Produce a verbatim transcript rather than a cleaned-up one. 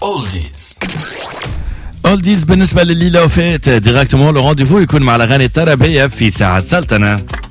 اولديز. اولديز بالنسبة لليلة وفات ديراكتومون، لو رونديفو يكون مع الأغاني الطربية في ساعة سلطنة.